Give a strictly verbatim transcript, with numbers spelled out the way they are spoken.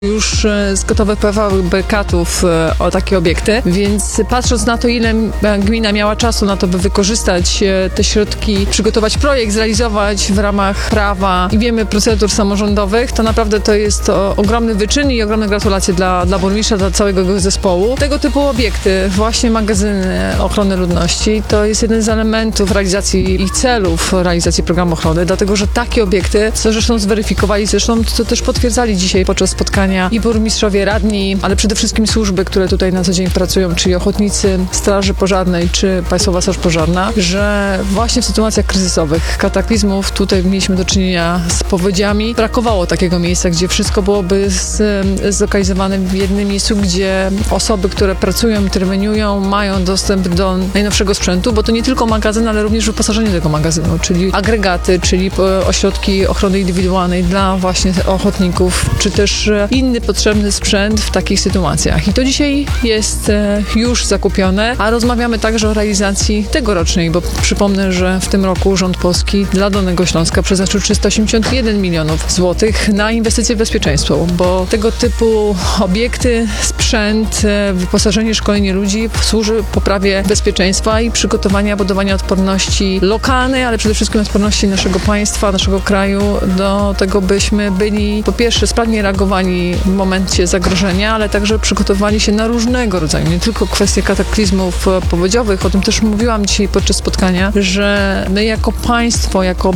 Już zgotowywały bekatów o takie obiekty, więc patrząc na to, ile gmina miała czasu na to, by wykorzystać te środki, przygotować projekt, zrealizować w ramach prawa i wiemy procedur samorządowych, to naprawdę to jest to ogromny wyczyn i ogromne gratulacje dla, dla burmistrza, dla całego jego zespołu. Tego typu obiekty, właśnie magazyny ochrony ludności, to jest jeden z elementów realizacji ich celów, realizacji programu ochrony, dlatego że takie obiekty, co zresztą zweryfikowali, zresztą to też potwierdzali dzisiaj podczas spotkania i burmistrzowie, radni, ale przede wszystkim służby, które tutaj na co dzień pracują, czyli ochotnicy Straży Pożarnej, czy Państwowa Straż Pożarna, że właśnie w sytuacjach kryzysowych, kataklizmów, tutaj mieliśmy do czynienia z powodziami. Brakowało takiego miejsca, gdzie wszystko byłoby z, zlokalizowane w jednym miejscu, gdzie osoby, które pracują, interweniują, mają dostęp do najnowszego sprzętu, bo to nie tylko magazyn, ale również wyposażenie tego magazynu, czyli agregaty, czyli ośrodki ochrony indywidualnej dla właśnie ochotników, czy też inny potrzebny sprzęt w takich sytuacjach. I to dzisiaj jest już zakupione, a rozmawiamy także o realizacji tegorocznej, bo przypomnę, że w tym roku rząd polski dla Dolnego Śląska przeznaczył trzysta osiemdziesiąt jeden milionów złotych na inwestycje w bezpieczeństwo, bo tego typu obiekty, sprzęt, wyposażenie, szkolenie ludzi służy poprawie bezpieczeństwa i przygotowania, budowania odporności lokalnej, ale przede wszystkim odporności naszego państwa, naszego kraju do tego, byśmy byli po pierwsze sprawnie reagowali w momencie zagrożenia, ale także przygotowali się na różnego rodzaju, nie tylko kwestie kataklizmów powodziowych, o tym też mówiłam dzisiaj podczas spotkania, że my jako państwo, jako